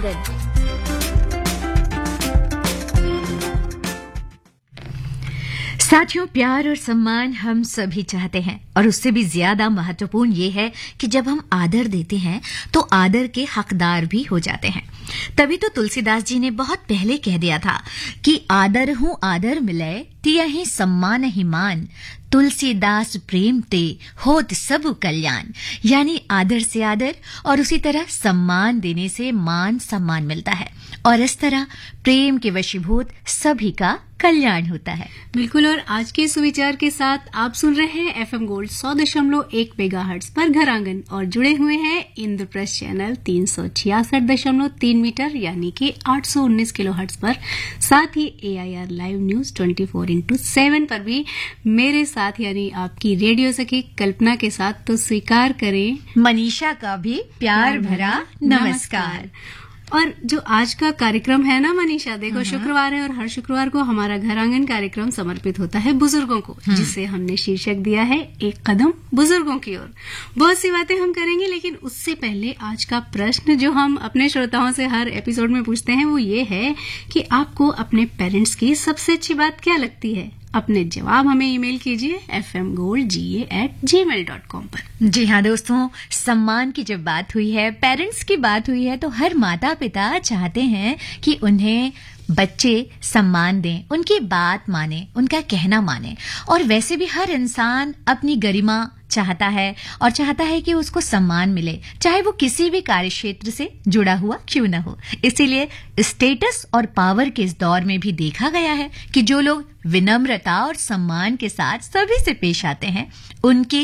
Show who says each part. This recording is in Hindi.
Speaker 1: घरांगन। साथियों, प्यार और सम्मान हम सभी चाहते हैं और उससे भी ज्यादा महत्वपूर्ण ये है कि जब हम आदर देते हैं तो आदर के हकदार भी हो जाते हैं। तभी तो तुलसीदास जी ने बहुत पहले कह दिया था कि आदर हूं आदर मिले तियहि सम्मान ही मान, तुलसीदास प्रेम ते होत सब कल्याण। यानी आदर से आदर और उसी तरह सम्मान देने से मान सम्मान मिलता है और इस तरह प्रेम के वशीभूत सभी का कल्याण होता है।
Speaker 2: बिल्कुल। और आज के सुविचार के साथ आप सुन रहे हैं एफएम गोल्ड 100.1 मेगाहर्ट्ज पर घरांगन और जुड़े हुए हैं इंद्रप्रस्थ चैनल 366.3 मीटर यानी कि 819 किलोहर्ट्ज पर, साथ ही AIR लाइव न्यूज 24/7 पर भी मेरे साथ यानी आपकी रेडियो सखी कल्पना के साथ। तो स्वीकार करें
Speaker 1: मनीषा का भी प्यार भरा नमस्कार।
Speaker 2: और जो आज का कार्यक्रम है ना मनीषा, देखो शुक्रवार है और हर शुक्रवार को हमारा घरांगन कार्यक्रम समर्पित होता है बुजुर्गों को, जिसे हमने शीर्षक दिया है एक कदम बुजुर्गों की ओर। बहुत सी बातें हम करेंगे, लेकिन उससे पहले आज का प्रश्न जो हम अपने श्रोताओं से हर एपिसोड में पूछते हैं वो ये है कि आपको अपने पेरेंट्स की सबसे अच्छी बात क्या लगती है। अपने जवाब हमें ईमेल कीजिए fmgoldga@gmail.com पर।
Speaker 1: जी हाँ दोस्तों, सम्मान की जब बात हुई है, पेरेंट्स की बात हुई है, तो हर माता पिता चाहते हैं कि उन्हें बच्चे सम्मान दें, उनकी बात माने, उनका कहना माने। और वैसे भी हर इंसान अपनी गरिमा चाहता है और चाहता है कि उसको सम्मान मिले, चाहे वो किसी भी कार्य क्षेत्र से जुड़ा हुआ क्यों न हो। इसीलिए स्टेटस और पावर के इस दौर में भी देखा गया है कि जो लोग विनम्रता और सम्मान के साथ सभी से पेश आते हैं, उनकी